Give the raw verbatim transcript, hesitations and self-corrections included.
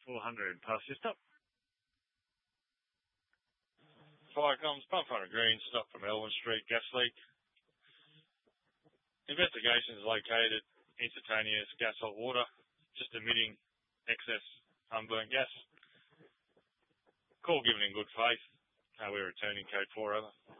four hundred, pass your stop. Fire comms, pump front of green, stop from Elwyn Street, gas leak. Investigation is located instantaneous gas hot water, just emitting excess unburnt gas. Call given in good faith. Uh, we're returning code four over.